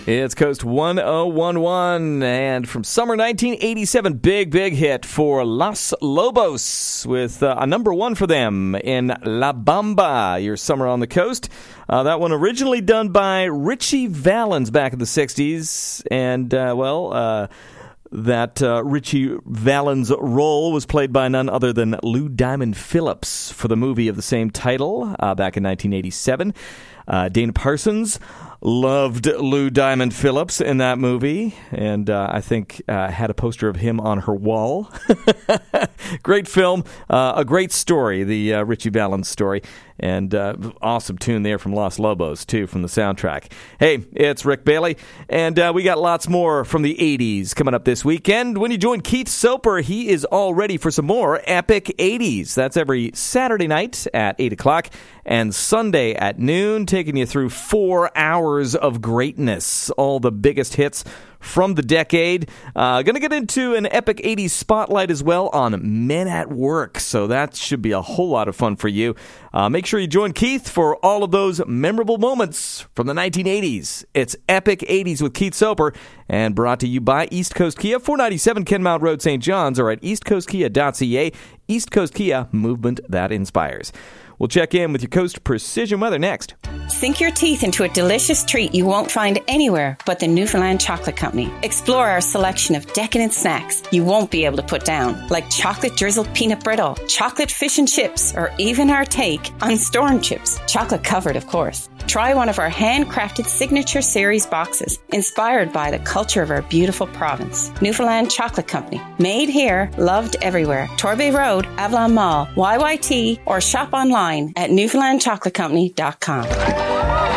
It's Coast 1011, and from summer 1987, big hit for Los Lobos with a number one for them in La Bamba, your summer on the coast. That one originally done by Ritchie Valens back in the 60s, and, that Ritchie Valens' role was played by none other than Lou Diamond Phillips for the movie of the same title back in 1987. Dana Parsons loved Lou Diamond Phillips in that movie, and I think had a poster of him on her wall. Great film, a great story, the Ritchie Valens story, and awesome tune there from Los Lobos, too, from the soundtrack. Hey, it's Rick Bailey, and we got lots more from the 80s coming up this weekend. When you join Keith Soper, he is all ready for some more Epic 80s. That's every Saturday night at 8 o'clock and Sunday at noon, taking you through 4 hours of greatness, all the biggest hits from the decade. Going to get into an Epic 80s spotlight as well on Men at Work, so that should be a whole lot of fun for you. Make sure you join Keith for all of those memorable moments from the 1980s. It's Epic 80s with Keith Soper, and brought to you by East Coast Kia, 497 Kenmount Road, St. John's, or at eastcoastkia.ca. East Coast Kia, movement that inspires. We'll check in with your Coast Precision Weather next. Sink your teeth into a delicious treat you won't find anywhere but the Newfoundland Chocolate Company. Explore our selection of decadent snacks you won't be able to put down, like chocolate drizzled peanut brittle, chocolate fish and chips, or even our take on storm chips, chocolate covered, of course. Try one of our handcrafted signature series boxes, inspired by the culture of our beautiful province. Newfoundland Chocolate Company. Made here, loved everywhere. Torbay Road, Avalon Mall, YYT, or shop online at newfoundlandchocolatecompany.com.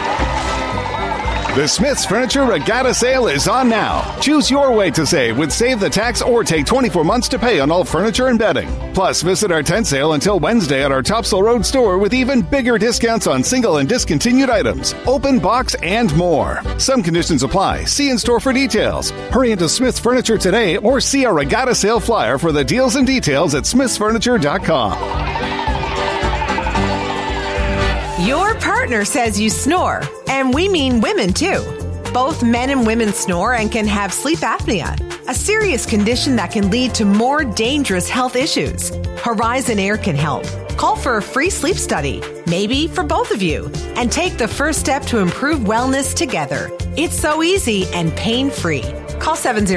The Smith's Furniture Regatta Sale is on now. Choose your way to save with Save the Tax or take 24 months to pay on all furniture and bedding. Plus, visit our tent sale until Wednesday at our Topsail Road store with even bigger discounts on single and discontinued items, open box, and more. Some conditions apply. See in store for details. Hurry into Smith's Furniture today or see our Regatta Sale flyer for the deals and details at smithsfurniture.com. Your partner says you snore, and we mean women too. Both men and women snore and can have sleep apnea, a serious condition that can lead to more dangerous health issues. Horizon Air can help. Call for a free sleep study, maybe for both of you, and take the first step to improve wellness together. It's so easy and pain-free. Call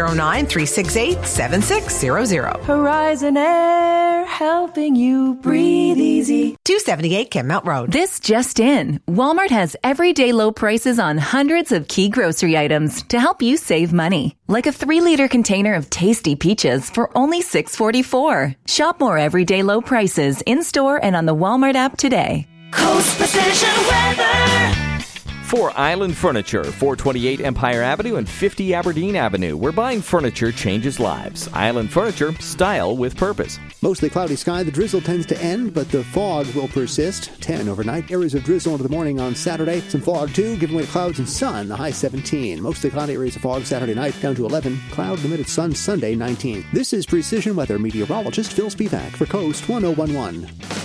709-368-7600. Horizon Air, helping you breathe easy. 278 Kenmount Road. This just in. Walmart has everyday low prices on hundreds of key grocery items to help you save money. Like a 3-liter container of tasty peaches for only $6.44. Shop more everyday low prices in-store and on the Walmart app today. Coast Precision Weather. For Island Furniture, 428 Empire Avenue and 50 Aberdeen Avenue, where buying furniture changes lives. Island Furniture, style with purpose. Mostly cloudy sky. The drizzle tends to end, but the fog will persist. 10 overnight. Areas of drizzle into the morning on Saturday. Some fog, too, giving way to clouds and sun. The high 17. Mostly cloudy areas of fog Saturday night, down to 11. Cloud limited sun Sunday, 19. This is Precision Weather meteorologist Phil Spivak for Coast 1011.